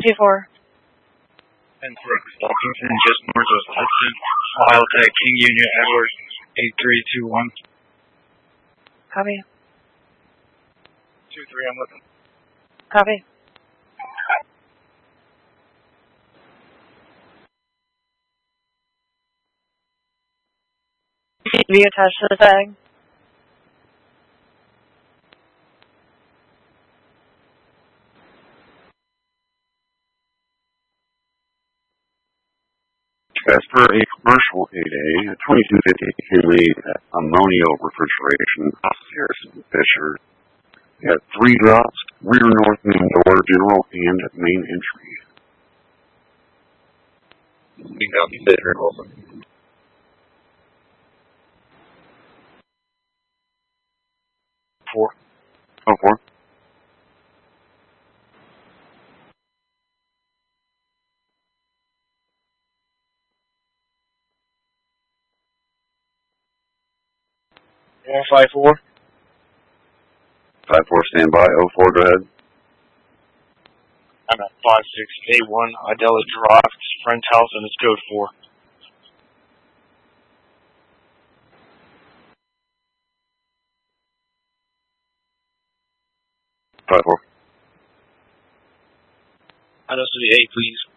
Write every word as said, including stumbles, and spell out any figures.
two four. ten six, Washington, just north of Hudson, Ohio Tech, King Union, Edwards, eight three two one. Copy. two three, I'm looking. Copy. Be attached to the tag. As per a commercial eight A, twenty-two fifty Henley Ammonio Refrigeration, Harrison Fisher, had three drops, rear north main door, general, and main entry. We copy, Fisher, Wilson. Four. Oh, four. one five four. five four, stand by. oh four, go ahead. I'm at five six eight one, Idella Drive, friend's house, and it's code four. five four. I know, City eight, please.